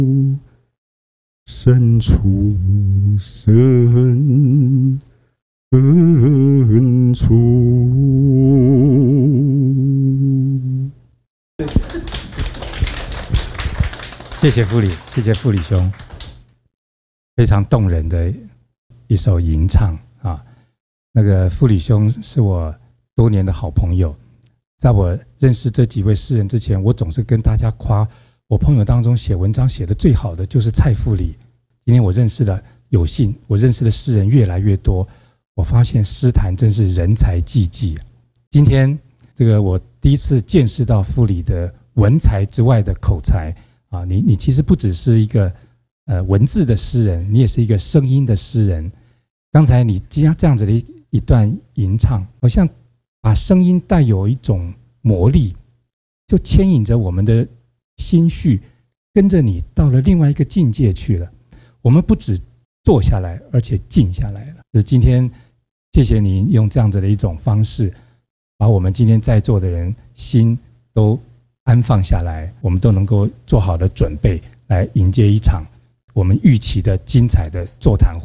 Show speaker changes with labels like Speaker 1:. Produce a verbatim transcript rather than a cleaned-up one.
Speaker 1: 深处深深处。
Speaker 2: 谢谢傅里，谢谢傅里兄，非常动人的一首吟唱啊。那个傅里兄是我多年的好朋友，在我认识这几位诗人之前，我总是跟大家夸我朋友当中写文章写得最好的就是蔡傅里。今天我认识了，有幸我认识的诗人越来越多，我发现诗坛真是人才济济。今天这个我第一次见识到傅里的文才之外的口才啊，你你其实不只是一个呃文字的诗人，你也是一个声音的诗人。刚才你这样这样子的一一段吟唱，好像把声音带有一种魔力，就牵引着我们的心绪，跟着你到了另外一个境界去了。我们不止坐下来，而且静下来了。就是今天，谢谢你用这样子的一种方式，把我们今天在座的人心都安放下来，我们都能够做好的准备，来迎接一场我们预期的精彩的座谈会。